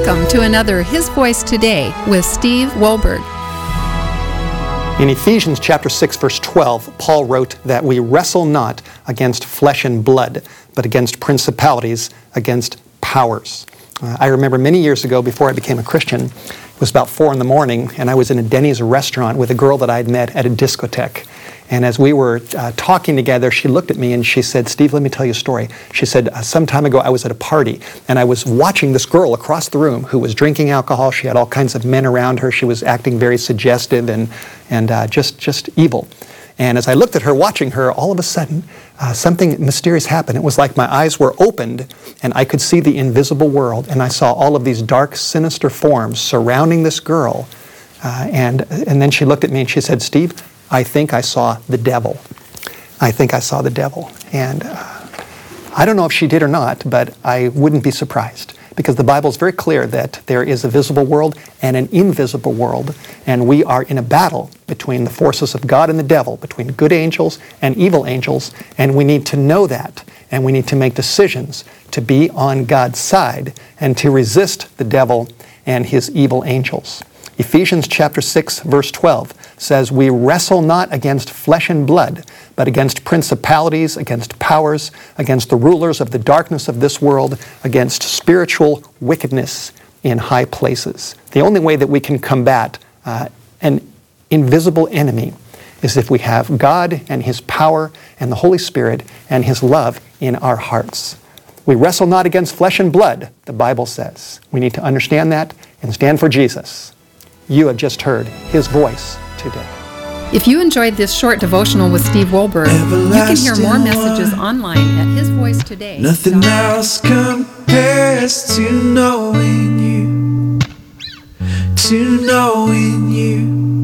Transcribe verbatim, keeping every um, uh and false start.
Welcome to another His Voice Today with Steve Wohlberg. In Ephesians chapter six, verse twelve, Paul wrote that we wrestle not against flesh and blood, but against principalities, against powers. Uh, I remember many years ago, before I became a Christian, it was about four in the morning, and I was in a Denny's restaurant with a girl that I had met at a discotheque. And as we were uh, talking together, she looked at me and she said, "Steve, let me tell you a story." She said, uh, some time ago I was at a party and I was watching this girl across the room who was drinking alcohol. She had all kinds of men around her. She was acting very suggestive and, and uh, just, just evil. And as I looked at her, watching her, all of a sudden, uh, something mysterious happened. It was like my eyes were opened and I could see the invisible world. And I saw all of these dark, sinister forms surrounding this girl. Uh, and, and then she looked at me and she said, "Steve, I think I saw the devil. I think I saw the devil." And uh, I don't know if she did or not, but I wouldn't be surprised, because the Bible is very clear that there is a visible world and an invisible world, and we are in a battle between the forces of God and the devil, between good angels and evil angels, and we need to know that, and we need to make decisions to be on God's side and to resist the devil and his evil angels. Ephesians chapter six, verse twelve says, "We wrestle not against flesh and blood, but against principalities, against powers, against the rulers of the darkness of this world, against spiritual wickedness in high places." The only way that we can combat uh, an invisible enemy is if we have God and His power and the Holy Spirit and His love in our hearts. We wrestle not against flesh and blood, the Bible says. We need to understand that and stand for Jesus. You have just heard His voice today. If you enjoyed this short devotional with Steve Wohlberg, you can hear more messages online at his voice today. Nothing else compares to knowing you, to knowing you.